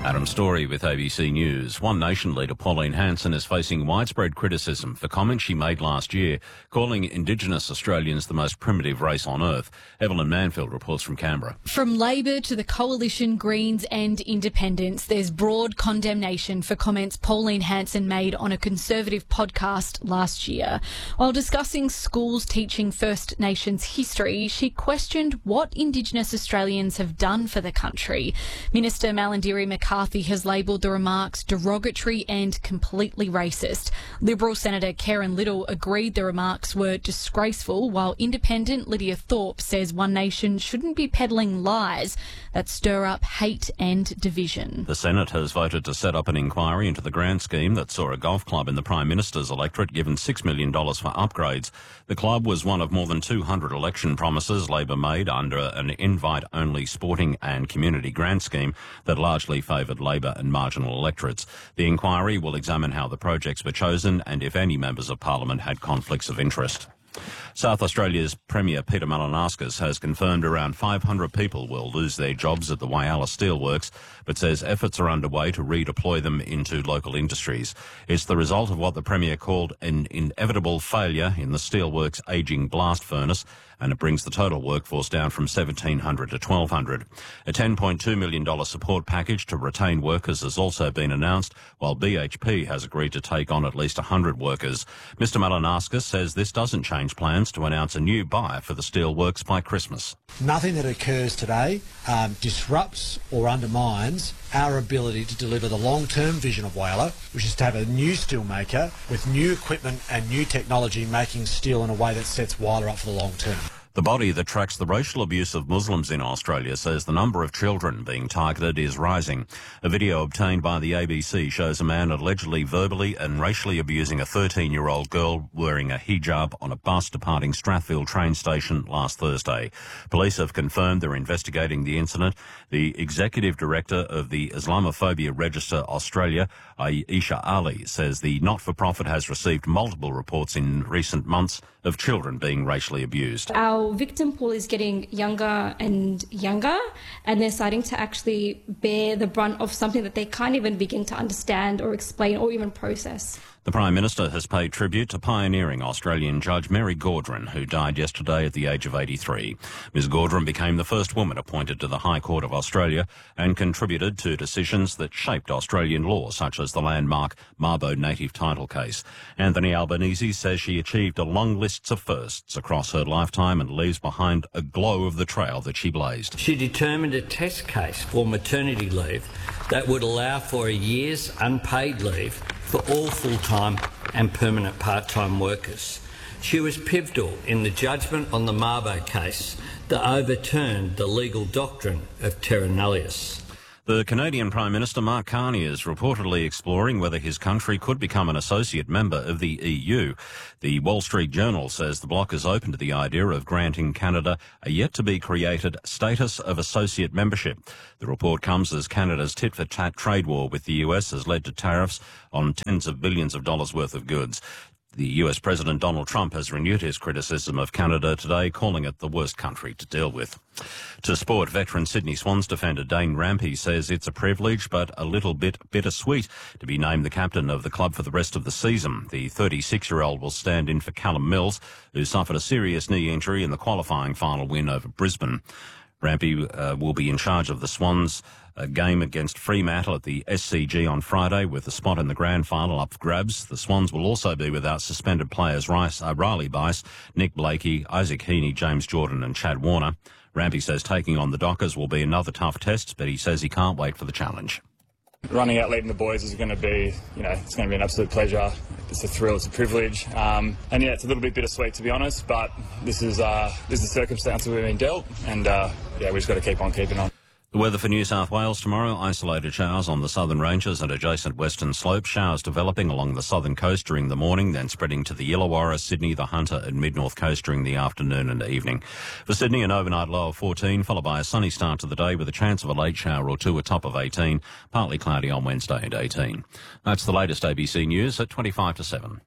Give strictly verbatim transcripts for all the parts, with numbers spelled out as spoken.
Adam Story with A B C News. One Nation leader Pauline Hanson is facing widespread criticism for comments she made last year, calling Indigenous Australians the most primitive race on earth. Evelyn Manfield reports from Canberra. From Labor to the Coalition, Greens and Independents, there's broad condemnation for comments Pauline Hanson made on a Conservative podcast last year. While discussing schools teaching First Nations history, she questioned what Indigenous Australians have done for the country. Minister Malarndirri McCarthy has labelled the remarks derogatory and completely racist. Liberal Senator Karen Little agreed the remarks were disgraceful, while Independent Lydia Thorpe says One Nation shouldn't be peddling lies that stir up hate and division. The Senate has voted to set up an inquiry into the grant scheme that saw a golf club in the Prime Minister's electorate given six million dollars for upgrades. The club was one of more than two hundred election promises Labor made under an invite-only sporting and community grant scheme that largely favoured Labor and marginal electorates. The inquiry will examine how the projects were chosen and if any members of Parliament had conflicts of interest. South Australia's Premier Peter Malinauskas has confirmed around five hundred people will lose their jobs at the Whyalla Steelworks, but says efforts are underway to redeploy them into local industries. It's the result of what the Premier called an inevitable failure in the Steelworks' ageing blast furnace, and it brings the total workforce down from seventeen hundred to twelve hundred. A ten point two million dollars support package to retain workers has also been announced, while B H P has agreed to take on at least one hundred workers. Mister Malinauskas says this doesn't change plans to announce a new buyer for the steelworks by Christmas. Nothing that occurs today um, disrupts or undermines our ability to deliver the long-term vision of Whyalla, which is to have a new steelmaker with new equipment and new technology making steel in a way that sets Whyalla up for the long term. The body that tracks the racial abuse of Muslims in Australia says the number of children being targeted is rising. A video obtained by the A B C shows a man allegedly verbally and racially abusing a thirteen-year-old girl wearing a hijab on a bus departing Strathfield train station last Thursday. Police have confirmed they're investigating the incident. The Executive Director of the Islamophobia Register Australia, Aisha Ali, says the not-for-profit has received multiple reports in recent months of children being racially abused. Our victim pool is getting younger and younger, and they're starting to actually bear the brunt of something that they can't even begin to understand or explain or even process. The Prime Minister has paid tribute to pioneering Australian Judge Mary Gaudron, who died yesterday at the age of eighty-three. Miz Gaudron became the first woman appointed to the High Court of Australia and contributed to decisions that shaped Australian law, such as the landmark Mabo native title case. Anthony Albanese says she achieved a long list of firsts across her lifetime and leaves behind a glow of the trail that she blazed. She determined a test case for maternity leave that would allow for a year's unpaid leave for all full-time and permanent part-time workers. She was pivotal in the judgment on the Mabo case that overturned the legal doctrine of terra nullius. The Canadian Prime Minister Mark Carney is reportedly exploring whether his country could become an associate member of the E U. The Wall Street Journal says the bloc is open to the idea of granting Canada a yet-to-be-created status of associate membership. The report comes as Canada's tit-for-tat trade war with the U S has led to tariffs on tens of billions of dollars worth of goods. The U S President Donald Trump has renewed his criticism of Canada today, calling it the worst country to deal with. To sport, veteran Sydney Swans defender Dane Rampey says it's a privilege but a little bit bittersweet to be named the captain of the club for the rest of the season. The thirty-six-year-old will stand in for Callum Mills, who suffered a serious knee injury in the qualifying final win over Brisbane. Rampey uh, will be in charge of the Swans a game against Fremantle at the S C G on Friday, with the spot in the grand final up for grabs. The Swans will also be without suspended players Rice, uh, Riley Bice, Nick Blakey, Isaac Heaney, James Jordan and Chad Warner. Rampey says taking on the Dockers will be another tough test, but he says he can't wait for the challenge. Running out leading the boys is going to be, you know, it's going to be an absolute pleasure. It's a thrill, it's a privilege, um, and yeah, it's a little bit bittersweet to be honest. But this is uh, this is the circumstances we've been dealt, and uh, yeah, we just got to keep on keeping on. The weather for New South Wales tomorrow, isolated showers on the southern ranges and adjacent western slopes, showers developing along the southern coast during the morning, then spreading to the Illawarra, Sydney, the Hunter and mid-north coast during the afternoon and evening. For Sydney, an overnight low of fourteen, followed by a sunny start to the day with a chance of a late shower or two, a top of eighteen, partly cloudy on Wednesday at eighteen. That's the latest A B C News at twenty-five to seven.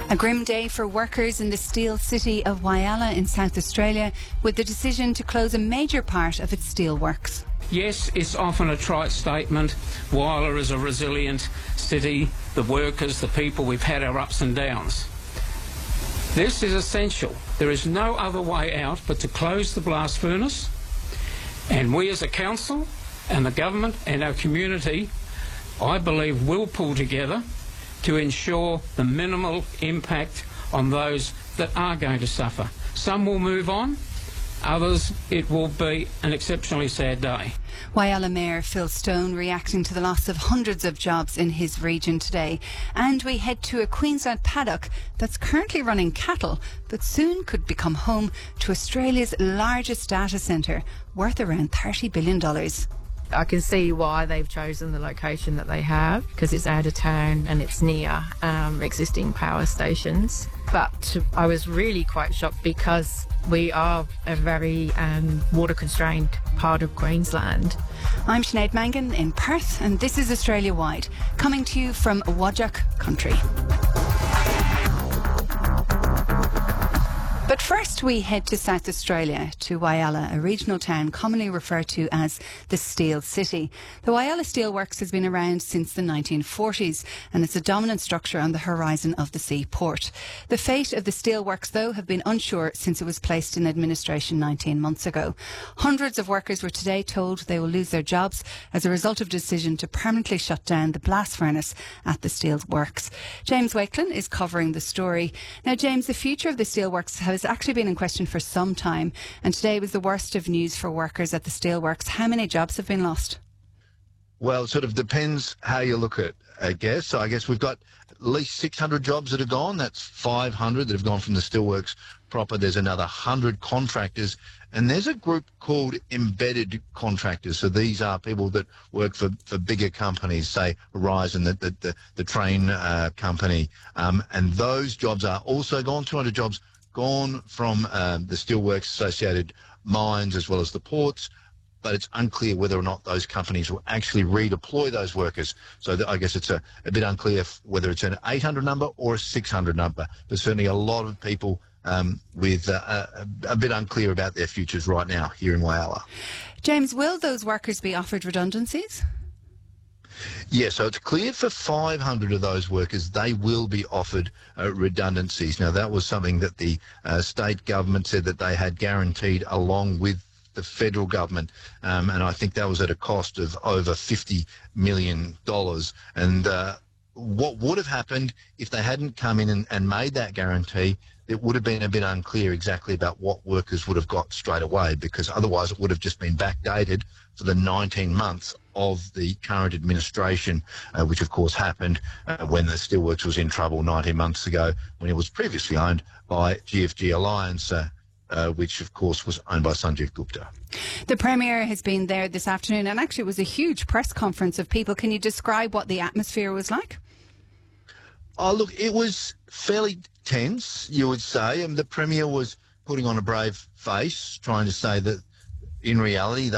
A grim day for workers in the steel city of Whyalla in South Australia, with the decision to close a major part of its steel works. Yes, it's often a trite statement. Whyalla is a resilient city. The workers, the people, we've had our ups and downs. This is essential. There is no other way out but to close the blast furnace, and we as a council and the government and our community, I believe, will pull together to ensure the minimal impact on those that are going to suffer. Some will move on, others it will be an exceptionally sad day. Whyalla Mayor Phil Stone reacting to the loss of hundreds of jobs in his region today. And we head to a Queensland paddock that's currently running cattle, but soon could become home to Australia's largest data centre, worth around thirty billion dollars. I can see why they've chosen the location that they have, because it's out of town and it's near um, existing power stations. But I was really quite shocked because we are a very um, water-constrained part of Queensland. I'm Sinead Mangan in Perth, and this is Australia Wide, coming to you from Whadjuk country. But first we head to South Australia, to Whyalla, a regional town commonly referred to as the Steel City. The Whyalla Steelworks has been around since the nineteen forties and it's a dominant structure on the horizon of the seaport. The fate of the steelworks, though, have been unsure since it was placed in administration nineteen months ago. Hundreds of workers were today told they will lose their jobs as a result of a decision to permanently shut down the blast furnace at the steelworks. James Wakelin is covering the story. Now, James, the future of the steelworks has actually been in question for some time, and today was the worst of news for workers at the steelworks. How many jobs have been lost? Well, it sort of depends how you look at it, I guess. So I guess we've got at least six hundred jobs that have gone. That's five hundred that have gone from the steelworks proper. There's another one hundred contractors, and there's a group called embedded contractors. So these are people that work for, for bigger companies, say Horizon, the, the, the, the train uh, company, um, and those jobs are also gone. two hundred jobs gone from um, the steelworks associated mines as well as the ports, but it's unclear whether or not those companies will actually redeploy those workers. So I guess it's a, a bit unclear whether it's an eight hundred number or a six hundred number. There's certainly a lot of people um, with uh, a, a bit unclear about their futures right now here in Whyalla. James, will those workers be offered redundancies? Yeah, so it's clear for five hundred of those workers they will be offered uh, redundancies. Now, that was something that the uh, state government said that they had guaranteed along with the federal government, um, and I think that was at a cost of over fifty million dollars. And uh, what would have happened if they hadn't come in and, and made that guarantee, it would have been a bit unclear exactly about what workers would have got straight away, because otherwise it would have just been backdated for the nineteen months of the current administration, uh, which of course happened uh, when the Steelworks was in trouble nineteen months ago, when it was previously owned by G F G Alliance, uh, uh, which of course was owned by Sanjeev Gupta. The Premier has been there this afternoon, and actually it was a huge press conference of people. Can you describe what the atmosphere was like? Oh, look, it was fairly tense, you would say, and the Premier was putting on a brave face, trying to say that in reality